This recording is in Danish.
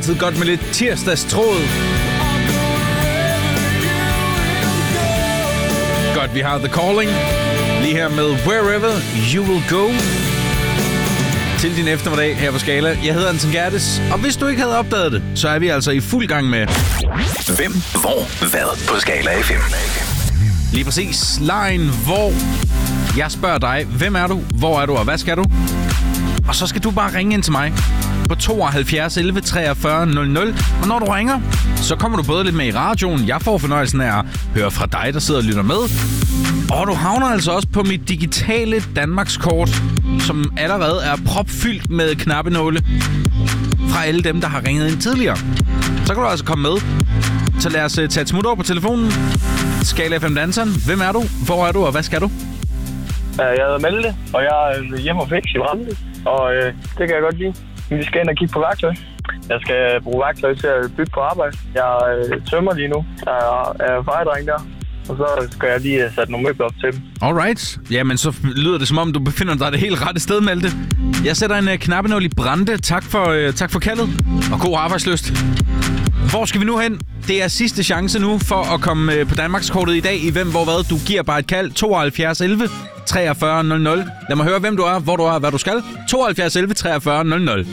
altid godt med lidt tirsdagstråd. Godt, vi har The Calling. Lige her med Wherever You Will Go. Til din eftermiddag her på Skala. Jeg hedder Anton Gerdes, og hvis du ikke havde opdaget det, så er vi altså i fuld gang med Hvem, hvor, hvad på Skala FM. lige præcis lejen, hvor jeg spørger dig, hvem er du, hvor er du, og hvad skal du? Og så skal du bare ringe ind til mig på 72 11 43 00. Og når du ringer, så kommer du både lidt med i radioen. Jeg får fornøjelsen af at høre fra dig, der sidder og lytter med. Og du havner altså også på mit digitale Danmarkskort, som allerede er propfyldt med knappenåle fra alle dem, der har ringet ind tidligere. Så kan du altså komme med. Så lad os tage et smut over på telefonen. Skala FM Danseren. Hvem er du? Hvor er du? Og hvad skal du? Jeg hedder Malte, og jeg er hjemme og fix i Brande. Og det kan jeg godt lide. Vi skal ind og kigge på værktøj. Jeg skal bruge værktøj til at bygge på arbejde. Jeg tømmer lige nu. Jeg er fejedreng der. Og så skal jeg lige sætte nogle møbler op til dem. Alright. Jamen, så lyder det som om, du befinder dig det helt rette sted, Malte. Jeg sætter en knappenål i Brande. Tak for kaldet. Og god arbejdslyst. Hvor skal vi nu hen? Det er sidste chance nu for at komme på Danmarkskortet i dag i Hvem, hvor, hvad. Du giver bare et kald. 72 11 43 00. Lad mig høre, hvem du er, hvor du er, hvad du skal. 72 11 43 00.